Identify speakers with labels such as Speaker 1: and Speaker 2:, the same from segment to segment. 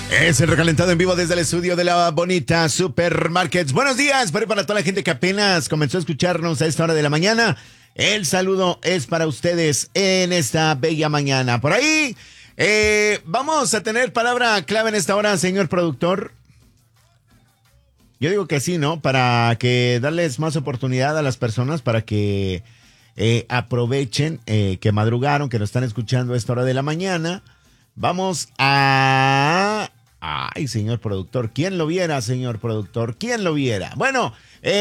Speaker 1: Es el recalentado en vivo desde el estudio de la bonita Supermarkets. Buenos días, para toda la gente que apenas comenzó a escucharnos a esta hora de la mañana. El saludo es para ustedes en esta bella mañana. Por ahí, vamos a tener palabra clave en esta hora, señor productor. Yo digo que sí, ¿no? Para que darles más oportunidad a las personas, para que aprovechen, que madrugaron, que nos están escuchando a esta hora de la mañana. Vamos a... Ay, señor productor, ¿quién lo viera, señor productor? ¿Quién lo viera? Bueno,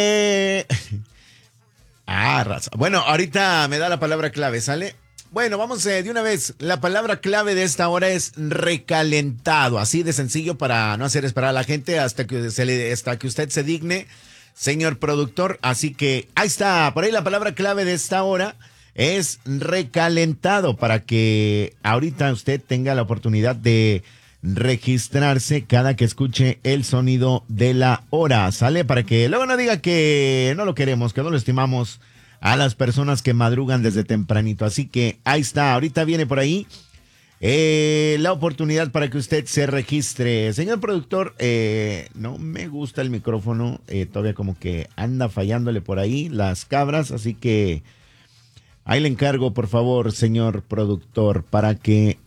Speaker 1: raza. Bueno, ahorita me da la palabra clave, ¿sale? Bueno, vamos de una vez. La palabra clave de esta hora es recalentado. Así de sencillo para no hacer esperar a la gente hasta que usted se digne, señor productor. Así que ahí está. Por ahí la palabra clave de esta hora es recalentado, para que ahorita usted tenga la oportunidad de registrarse cada que escuche el sonido de la hora, ¿sale? Para que luego no diga que no lo queremos, que no lo estimamos a las personas que madrugan desde tempranito. Así que ahí está, ahorita viene por ahí la oportunidad para que usted se registre. Señor productor, no me gusta el micrófono, todavía como que anda fallándole por ahí las cabras, así que ahí le encargo, por favor, señor productor, para que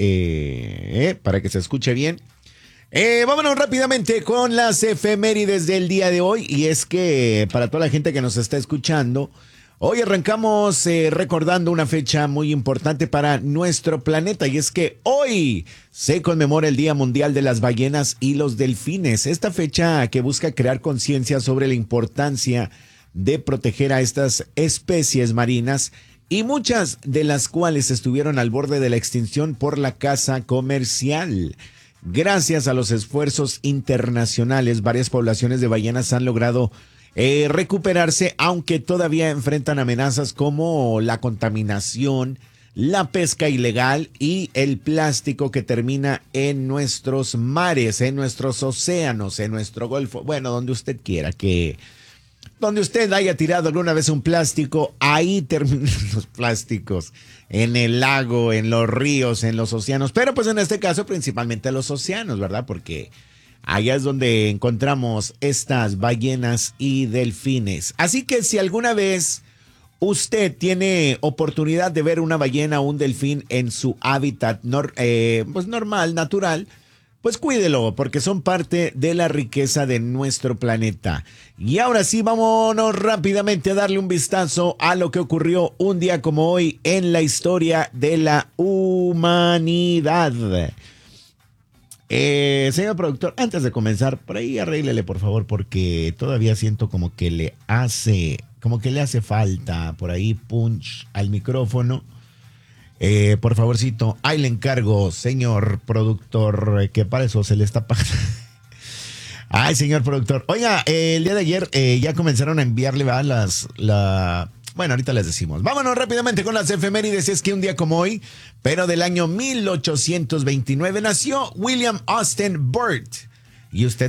Speaker 1: se escuche bien. Vámonos rápidamente con las efemérides del día de hoy. Y es que para toda la gente que nos está escuchando, hoy arrancamos recordando una fecha muy importante para nuestro planeta. Y es que hoy se conmemora el Día Mundial de las Ballenas y los Delfines. Esta fecha que busca crear conciencia sobre la importancia de proteger a estas especies marinas, y muchas de las cuales estuvieron al borde de la extinción por la caza comercial. Gracias a los esfuerzos internacionales, varias poblaciones de ballenas han logrado recuperarse, aunque todavía enfrentan amenazas como la contaminación, la pesca ilegal y el plástico que termina en nuestros mares, en nuestros océanos, en nuestro golfo, bueno, donde usted quiera que... Donde usted haya tirado alguna vez un plástico, ahí terminan los plásticos, en el lago, en los ríos, en los océanos, pero pues en este caso principalmente los océanos, ¿verdad? Porque allá es donde encontramos estas ballenas y delfines. Así que si alguna vez usted tiene oportunidad de ver una ballena o un delfín en su hábitat pues normal, natural, pues cuídelo, porque son parte de la riqueza de nuestro planeta. Y ahora sí, vámonos rápidamente a darle un vistazo a lo que ocurrió un día como hoy en la historia de la humanidad. Señor productor, antes de comenzar, por ahí arréglele, por favor, porque todavía siento como que le hace falta por ahí punch al micrófono. Por favorcito, ahí le encargo, señor productor, que para eso se le está pagando. Ay, señor productor. Oiga, el día de ayer ya comenzaron a enviarle bueno, ahorita les decimos. Vámonos rápidamente con las efemérides. Es que un día como hoy, pero del año 1829, nació William Austin Burt. Y usted